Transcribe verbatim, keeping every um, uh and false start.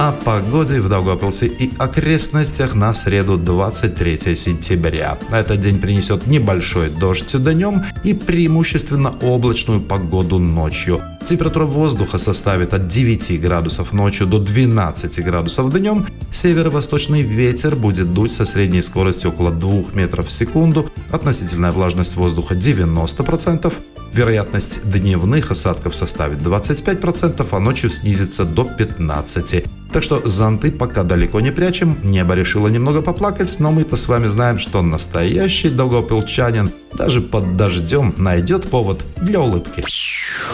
О погоде в Даугавпилсе и окрестностях на среду двадцать третьего сентября. Этот день принесет небольшой дождь днем и преимущественно облачную погоду ночью. Температура воздуха составит от девяти градусов ночью до двенадцати градусов днем. Северо-восточный ветер будет дуть со средней скоростью около двух метров в секунду. Относительная влажность воздуха девяносто процентов. Вероятность дневных осадков составит двадцать пять процентов, а ночью снизится до пятнадцати процентов. Так что зонты пока далеко не прячем. Небо решило немного поплакать, но мы-то с вами знаем, что настоящий даугавпилчанин даже под дождем найдет повод для улыбки.